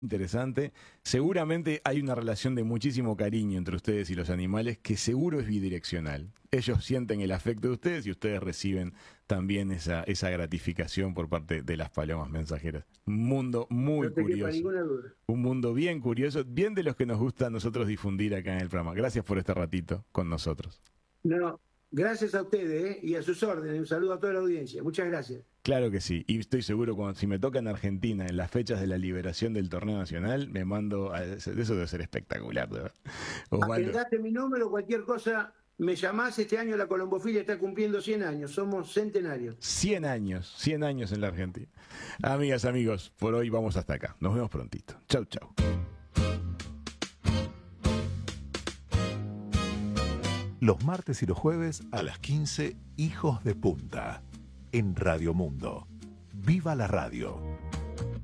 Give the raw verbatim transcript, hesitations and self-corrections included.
interesante. Seguramente hay una relación de muchísimo cariño entre ustedes y los animales que seguro es bidireccional. Ellos sienten el afecto de ustedes y ustedes reciben también esa, esa gratificación por parte de las palomas mensajeras. Un mundo muy No te quepa curioso. ninguna duda. Un mundo bien curioso, bien de los que nos gusta a nosotros difundir acá en el programa. Gracias por este ratito con nosotros. No, gracias a ustedes, ¿eh? Y a sus órdenes. Un saludo a toda la audiencia. Muchas gracias. Claro que sí, y estoy seguro cuando si me toca en Argentina en las fechas de la liberación del torneo nacional, me mando a, eso debe ser espectacular, de verdad. Osvaldo. Agendate mi número, cualquier cosa me llamás. Este año la colombofilia está cumpliendo cien años, somos centenarios. cien años, cien años en la Argentina. Amigas, amigos, por hoy vamos hasta acá. Nos vemos prontito. Chau, chau. Los martes y los jueves a las quince, Hijos de Punta, en Radio Mundo. ¡Viva la radio!